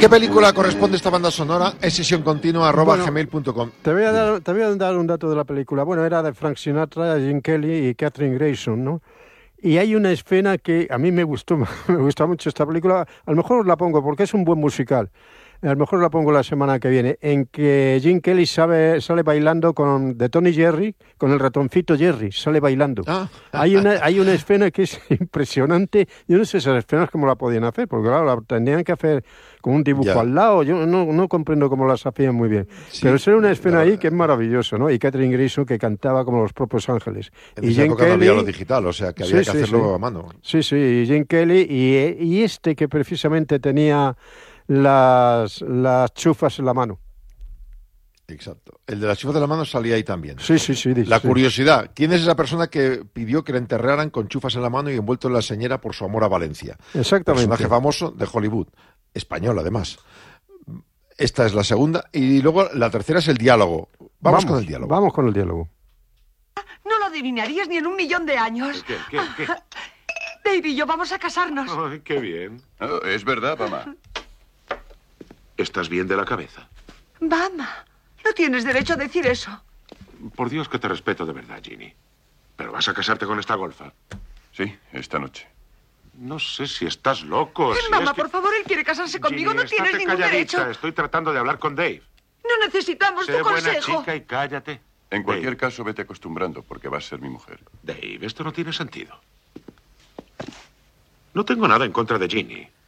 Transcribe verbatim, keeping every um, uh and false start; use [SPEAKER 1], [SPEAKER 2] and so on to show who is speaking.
[SPEAKER 1] qué película corresponde esta banda sonora? Es sesión continua arroba
[SPEAKER 2] Bueno,
[SPEAKER 1] gmail punto com.
[SPEAKER 2] Te voy, a dar, te voy a dar un dato de la película. Bueno, era de Frank Sinatra, Gene Kelly y Katherine Grayson, ¿no? Y hay una escena que a mí me gustó, me gusta mucho esta película. A lo mejor os la pongo porque es un buen musical. A lo mejor la pongo la semana que viene, en que Gene Kelly sabe, sale bailando con de Tony Jerry, con el ratoncito Jerry, sale bailando.
[SPEAKER 1] Ah.
[SPEAKER 2] Hay una hay una escena que es impresionante. Yo no sé esas escenas cómo la podían hacer, porque claro, la tendrían que hacer con un dibujo
[SPEAKER 1] Ya.
[SPEAKER 2] al lado. Yo no, no comprendo cómo las hacían muy bien.
[SPEAKER 1] Sí,
[SPEAKER 2] Pero es una escena
[SPEAKER 1] la
[SPEAKER 2] ahí
[SPEAKER 1] verdad.
[SPEAKER 2] que es maravilloso, ¿no? Y Catherine Grayson que cantaba como los propios ángeles.
[SPEAKER 1] En
[SPEAKER 2] y
[SPEAKER 1] esa
[SPEAKER 2] Gene
[SPEAKER 1] época no
[SPEAKER 2] Kelly,
[SPEAKER 1] había lo digital, o sea que había
[SPEAKER 2] Sí,
[SPEAKER 1] que
[SPEAKER 2] sí,
[SPEAKER 1] hacerlo
[SPEAKER 2] sí.
[SPEAKER 1] a mano.
[SPEAKER 2] Sí, sí, y Gene Kelly y, y este que precisamente tenía las, las chufas en la mano.
[SPEAKER 1] Exacto. El de las chufas de la mano salía ahí también.
[SPEAKER 2] Sí, sí, sí.
[SPEAKER 1] La
[SPEAKER 2] sí.
[SPEAKER 1] curiosidad, ¿quién es esa persona que pidió que la enterraran con chufas en la mano y envuelto en la señera por su amor a Valencia?
[SPEAKER 2] Exactamente.
[SPEAKER 1] Personaje famoso de Hollywood, español además. Esta es la segunda. Y luego la tercera es el diálogo. Vamos, con el diálogo.
[SPEAKER 2] Vamos con el diálogo.
[SPEAKER 3] No lo adivinarías ni en un millón de años.
[SPEAKER 4] ¿Qué, qué, qué?
[SPEAKER 3] Dave y yo vamos a casarnos.
[SPEAKER 4] Ay, qué bien.
[SPEAKER 5] Oh, es verdad, mamá.
[SPEAKER 4] ¿Estás bien de la cabeza?
[SPEAKER 3] Mamá, no tienes derecho a decir eso.
[SPEAKER 4] Por Dios que te respeto de verdad, Ginny. ¿Pero vas a casarte con esta golfa?
[SPEAKER 5] Sí, esta noche.
[SPEAKER 4] No sé si estás loco.
[SPEAKER 3] Eh,
[SPEAKER 4] si
[SPEAKER 3] mamá,
[SPEAKER 4] es que-
[SPEAKER 3] por favor, él quiere casarse conmigo.
[SPEAKER 4] Ginny,
[SPEAKER 3] No tienes
[SPEAKER 4] estate
[SPEAKER 3] ningún
[SPEAKER 4] calladita.
[SPEAKER 3] derecho.
[SPEAKER 4] Estoy tratando de hablar con Dave.
[SPEAKER 3] No necesitamos
[SPEAKER 4] Sé
[SPEAKER 3] tu
[SPEAKER 4] buena
[SPEAKER 3] consejo.
[SPEAKER 4] chica y cállate.
[SPEAKER 5] En cualquier
[SPEAKER 4] Dave,
[SPEAKER 5] caso, vete acostumbrando porque vas a ser mi mujer.
[SPEAKER 4] Dave, esto no tiene sentido. No tengo nada en contra de Ginny.